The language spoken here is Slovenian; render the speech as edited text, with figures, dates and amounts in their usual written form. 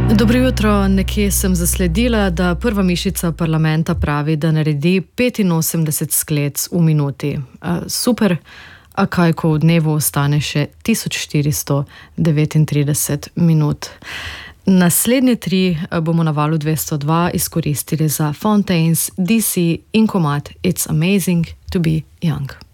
Dobro jutro, nekje sem zasledila, da prva mišica parlamenta pravi, da naredi 85 sklec v minuti. Super, a kaj, ko v dnevu ostane še 1439 minut. Naslednje 3 bomo na valu 202 izkoristili za Fontaines, DC in komad It's Amazing to be Young.